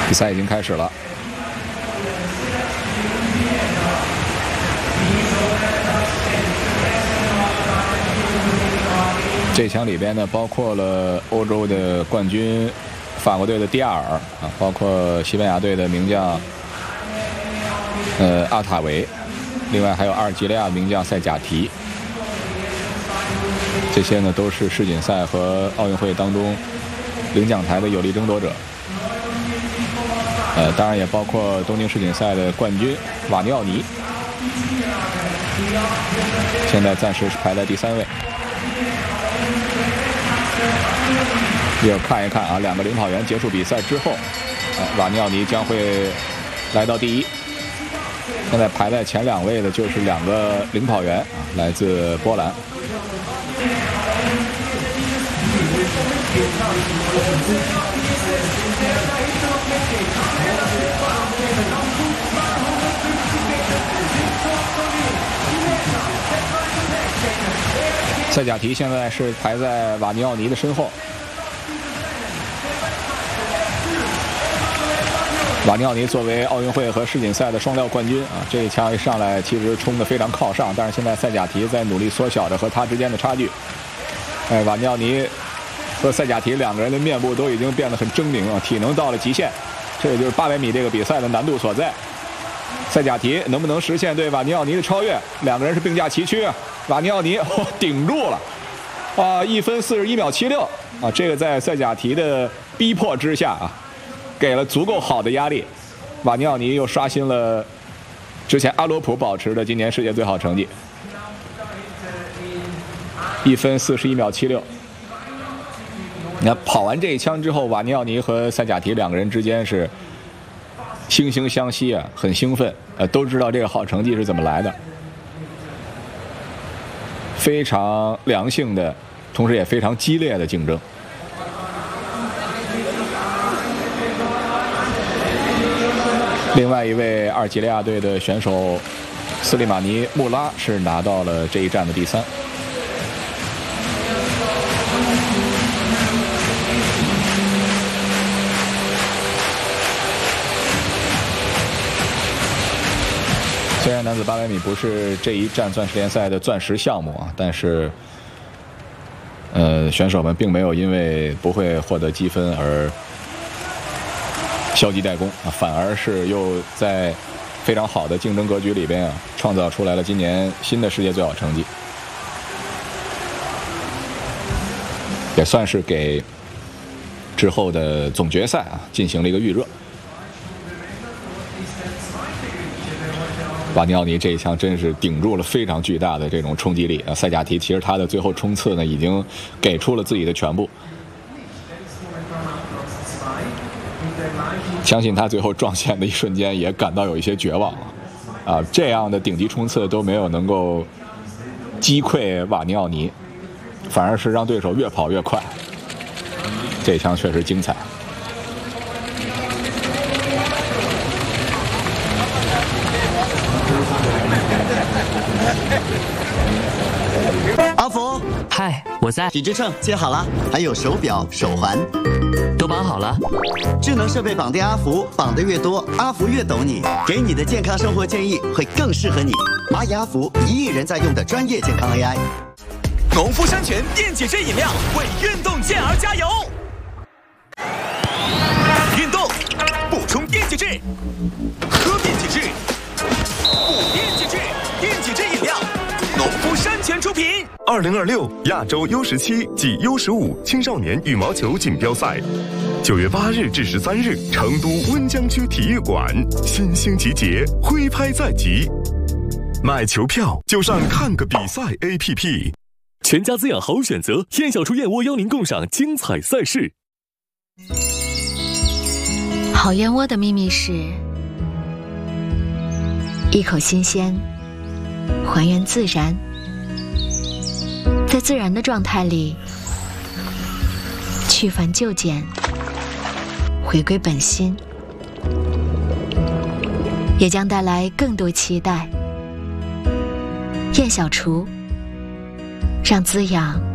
比赛已经开始了。这枪里边呢，包括了欧洲的冠军法国队的迪亚尔啊，包括西班牙队的名将阿塔维，另外还有阿尔及利亚名将塞贾提。这些呢都是世锦赛和奥运会当中领奖台的有力争夺者。当然也包括东京世锦赛的冠军瓦尼奥尼，现在暂时是排在第3位。要看一看啊，两个领跑员结束比赛之后，瓦尼奥尼将会来到第1。现在排在前2位的就是2个领跑员啊，来自波兰。塞贾提现在是排在瓦尼奥尼的身后。瓦尼奥尼作为奥运会和世锦赛的双料冠军啊，这一枪一上来其实冲得非常靠上，但是现在塞贾提在努力缩小着和他之间的差距。瓦尼奥尼和塞贾提2个人的面部都已经变得很狰狞啊，体能到了极限，这也就是800米这个比赛的难度所在。塞贾提能不能实现对瓦尼奥尼的超越？2个人是并驾齐驱啊，瓦尼奥尼顶住了，1分41秒76啊，这个在塞贾提的逼迫之下啊，给了足够好的压力。瓦尼奥尼又刷新了之前阿罗普保持的今年世界最好成绩，1分41秒76。那跑完这一枪之后，瓦尼奥尼和塞贾提2个人之间是惺惺相惜啊，很兴奋，都知道这个好成绩是怎么来的，非常良性的，同时也非常激烈的竞争。另外一位阿尔及利亚队的选手斯利马尼穆拉是拿到了这一站的第3。虽然男子800米不是这一站钻石联赛的钻石项目啊，但是选手们并没有因为不会获得积分而消极怠工啊，反而是又在非常好的竞争格局里边啊，创造出来了今年新的世界最好成绩，也算是给之后的总决赛啊进行了一个预热。瓦尼奥尼这一枪真是顶住了非常巨大的这种冲击力啊！塞贾提其实他的最后冲刺呢，已经给出了自己的全部。相信他最后撞线的一瞬间也感到有一些绝望啊！这样的顶级冲刺都没有能够击溃瓦尼奥尼，反而是让对手越跑越快。这一枪确实精彩。 阿福， 嗨，我在。 体脂秤接好了，还有手表、手环， 都绑好了。 智能设备绑定阿福，绑得越多，阿福越懂你，给你的健康生活建议会更适合你。蚂蚁阿福，1亿人在用的专业健康 AI。 农夫山泉电解质饮料为运动健儿加油。运动补充电解质，喝电解质，补电解质，电解质饮料。农夫山泉出品。 2026亚洲 U17暨 U15青少年羽毛球锦标赛，9月8日至13日，成都温江区体育馆，新兴集结，挥拍在即。买球票就上看个比赛 APP。 全家滋养好选择，燕小厨燕窝邀您共赏精彩赛事。 好燕窝的秘密是一口新鲜，还原自然，在自然的状态里去繁就简，回归本心，也将带来更多期待。燕小厨，让滋养